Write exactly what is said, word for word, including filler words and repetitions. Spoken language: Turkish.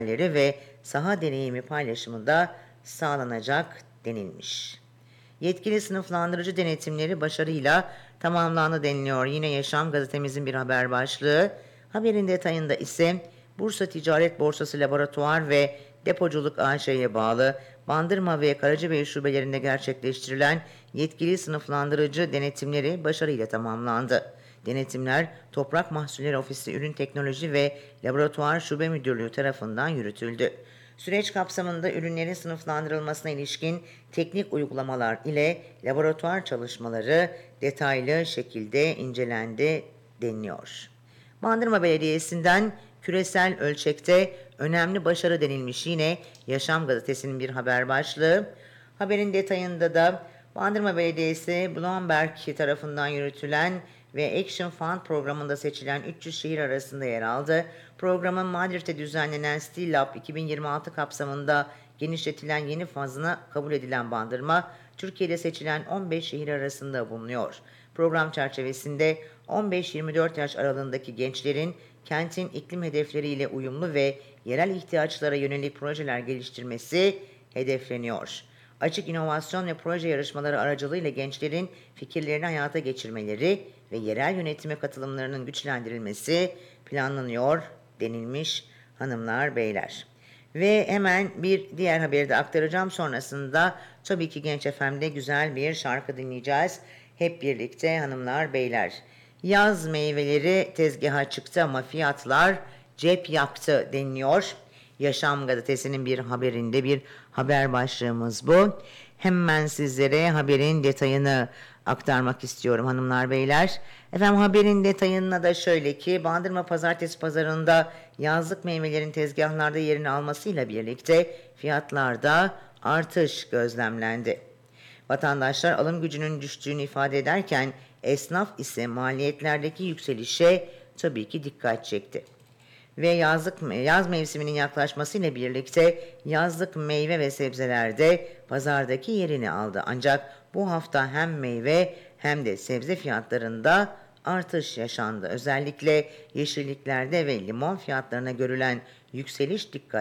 ve saha deneyimi paylaşımı da sağlanacak denilmiş. Yetkili sınıflandırıcı denetimleri başarıyla tamamlandı deniliyor. Yine Yaşam gazetemizin bir haber başlığı. Haberin detayında ise Bursa Ticaret Borsası Laboratuvar ve Depoculuk A Ş'ye bağlı Bandırma ve Karacabey şubelerinde gerçekleştirilen yetkili sınıflandırıcı denetimleri başarıyla tamamlandı. Denetimler Toprak Mahsulleri Ofisi Ürün Teknoloji ve Laboratuvar Şube Müdürlüğü tarafından yürütüldü. Süreç kapsamında ürünlerin sınıflandırılmasına ilişkin teknik uygulamalar ile laboratuvar çalışmaları detaylı şekilde incelendi deniliyor. Bandırma Belediyesi'nden küresel ölçekte önemli başarı denilmiş yine Yaşam gazetesinin bir haber başlığı. Haberin detayında da Bandırma Belediyesi Bloomberg tarafından yürütülen ve Action Fund programında seçilen üç yüz şehir arasında yer aldı. Programın Madrid'de düzenlenen Steel Lab iki bin yirmi altı kapsamında genişletilen yeni fazına kabul edilen Bandırma, Türkiye'de seçilen on beş şehir arasında bulunuyor. Program çerçevesinde on beş yirmi dört yaş aralığındaki gençlerin kentin iklim hedefleriyle uyumlu ve yerel ihtiyaçlara yönelik projeler geliştirmesi hedefleniyor. Açık inovasyon ve proje yarışmaları aracılığıyla gençlerin fikirlerini hayata geçirmeleri ve yerel yönetime katılımlarının güçlendirilmesi planlanıyor denilmiş hanımlar beyler. Ve hemen bir diğer haberi de aktaracağım. Sonrasında tabii ki Genç F M'de güzel bir şarkı dinleyeceğiz. Hep birlikte hanımlar beyler. Yaz meyveleri tezgaha çıktı ama fiyatlar cep yaktı deniliyor. Yaşam gazetesinin bir haberinde bir haber başlığımız bu. Hemen sizlere haberin detayını aktarmak istiyorum hanımlar beyler. Efendim haberin detayına da şöyle ki Bandırma Pazartesi Pazarı'nda yazlık meyvelerin tezgahlarda yerini almasıyla birlikte fiyatlarda artış gözlemlendi. Vatandaşlar alım gücünün düştüğünü ifade ederken esnaf ise maliyetlerdeki yükselişe tabii ki dikkat çekti. Ve yazlık yaz mevsiminin yaklaşmasıyla birlikte yazlık meyve ve sebzelerde pazardaki yerini aldı. Ancak bu hafta hem meyve hem de sebze fiyatlarında artış yaşandı. Özellikle yeşilliklerde ve limon fiyatlarına görülen yükseliş dikkat